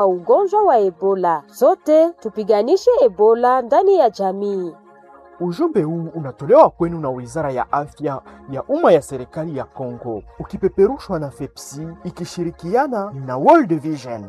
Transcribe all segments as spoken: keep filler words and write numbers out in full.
ugonjwa wa Ebola. Sote tupiganishe Ebola ndani ya jamii. Ujumbe huu unatolewa kwenu na Wizara ya Afya ya Umma ya Serikali ya Kongo, ukipeperushwa na F E P S I ikishirikiana na World Vision.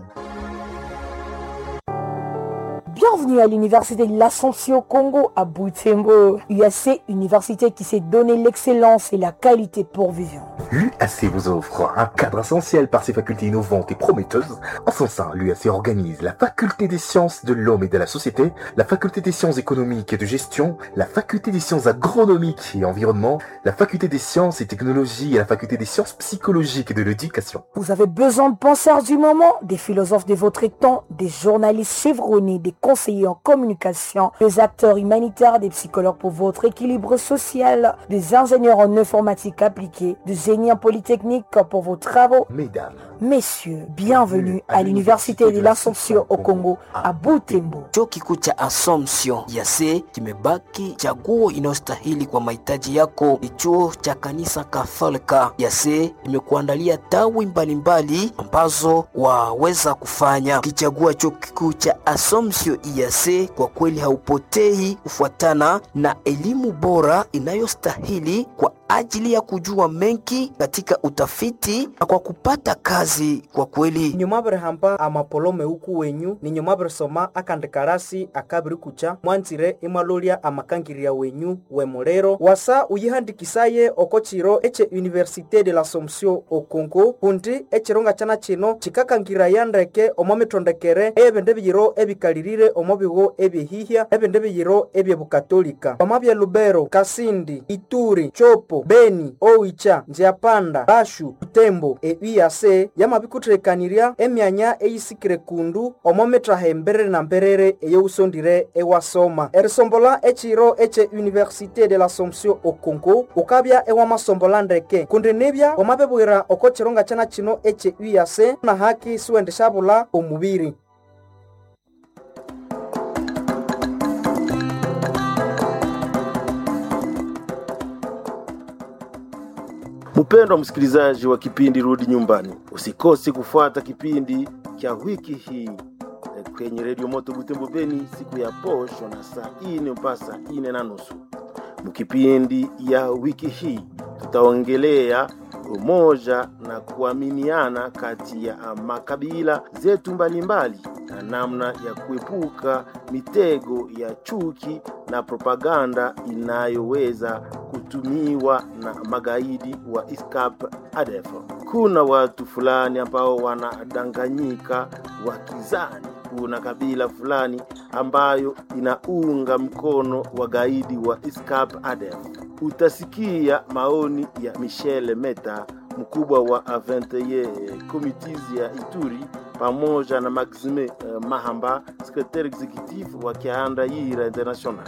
Bienvenue à l'Université de l'Assomption au Congo à Butembo. U A C, université qui s'est donné l'excellence et la qualité pour vivre. L'U A C vous offre un cadre essentiel par ses facultés innovantes et prometteuses. En son sein, l'U A C organise la faculté des sciences de l'homme et de la société, la faculté des sciences économiques et de gestion, la faculté des sciences agronomiques et environnement, la faculté des sciences et technologies et la faculté des sciences psychologiques et de l'éducation. Vous avez besoin de penseurs du moment, des philosophes de votre temps, des journalistes chevronnés, des conseillers en communication, des acteurs humanitaires, des psychologues pour votre équilibre social, des ingénieurs en informatique appliquée, des génies en polytechnique pour vos travaux. Mesdames, Messieurs, bienvenue à l'Université de l'Assomption au Congo à Butembo. Chuo kikuu cha Assumption U A C kimebaki chaguo inayostahili kwa mahitaji yako. Ni chuo cha kanisa Katholika. U A C imekuandalia tawi mbalimbali ambazo waweza kufanya. Kichagua chuo kikuu cha Assumption U A C, kwa kweli haupotei kufuatana na elimu bora inayostahili kwa ajili ya kujua mengi katika utafiti na kwa kupata kazi. Kwa kweli nyumabre hamba amapolome huku wenyu ni nyumabre soma akandekarasi akabiri kucha mwanzire imalolia amakangiria wenyu wemorero wasa uyihandikisaye okochiro eche Université de l'Assomption au Congo kundi echironga chana chino chikakangira yandeke omomitondekere ebende biyiro ebikalirire omobigo ebyehihya ebende biyiro ebyebukatolika omabya Lubero, Kasindi, Ituri, Chopo, Beni, Oicha, Nziapanda, Bashu, Butembo e U A C yamabikutrekaniria emyanya eyisikire kundu omometra hemberere na mberere eyousondire ewasoma erisombola echiro eche Université de l'Assomption au Congo ukabya ewamasombola ndeke kundi nibya omabebwira okochironga chana chino eche U A C na haki suendeshabula omubiri. Mpendwa msikilizaji wa kipindi Rudi Nyumbani, usikose kufuata kipindi cha wiki hii kwenye Radio Moto Butembo Beni siku ya posho na saa ine mpaka saa ine na nusu. Mkipindi ya wiki hii tutaongelea umoja na kuaminiana kati ya makabila zetu mbalimbali na namna ya kuepuka mitego ya chuki na propaganda inayoweza kutumiwa na magaidi wa ISCAP A D F. Kuna watu fulani ambao wanadanganyika wakizani kuna kabila fulani ambayo inaunga mkono wagaidi wa ISCAP A D F. Utasikia maoni ya Michel Meta, mkubwa wa A vingt et un Committees ya Ituri, pamoja na Maxime uh, Mahamba, secrétaire exécutif wa Kianda-Yira International.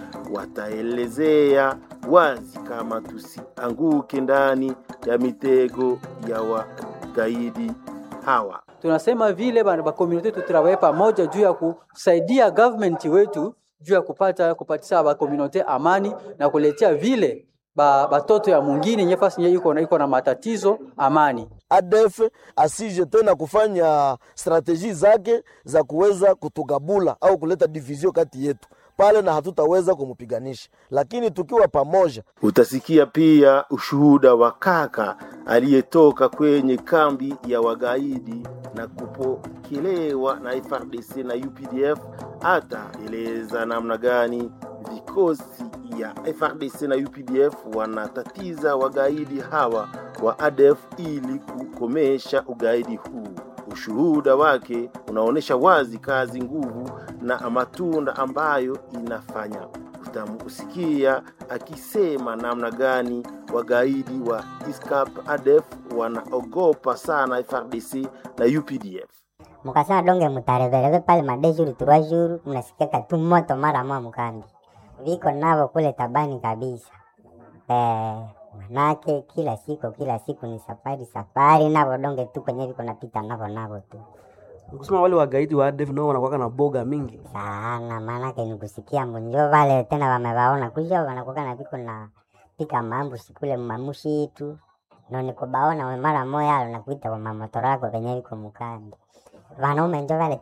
Wataelezea wazi kama tusianguke ndani ya mitego ya wagaidi hawa. Tunasema vile bana ba community tutarawe pamoja juu ya kusaidia government wetu juu ya kupata kupatia ba community amani na kuletea vile ba batoto ya mwingine nyefasi iko na iko na matatizo amani. A D F asije tena kufanya strategy zake za kuweza kutugabula au kuleta division kati yetu pale, na hatutaweza kumupiganisha, lakini tukiwa pamoja. Utasikia pia ushuhuda wa kaka aliyetoka kwenye kambi ya wagaidi na kupokelewa na F A R D C na U P D F. Hata eleza namna gani vikosi ya F A R D C na U P D F wanatatiza wagaidi hawa wa A D F ili kukomesha ugaidi huu. Ushuhuda wake unaonesha wazi kazi, nguvu na matunda ambayo inafanya. Utamusikia akisema namna gani wagaidi wa ISCAP A D F wanaogopa sana F A R D C na U P D F. Mukasana donge mutarevelewe pale madejuru turajuru, mnasikia katu moto mara mwa mkambi. Viko navo kule tabani kabisa. Eh, manake kila siku kila siku ni safari safari, navo donge tu kwenye viko napita navo navo tu. Kusema wale wagaidi wa A D F nao wanakuwa na boga mingi sana, manake nikusikia mbonjo wale tena wamewaona kuja wanakuwa na viko na pika mambo sikule mamushi tu. No niko baona mara moya alo nakuita wa mamotorako kwenye viko mkambi. wanaume ndio wale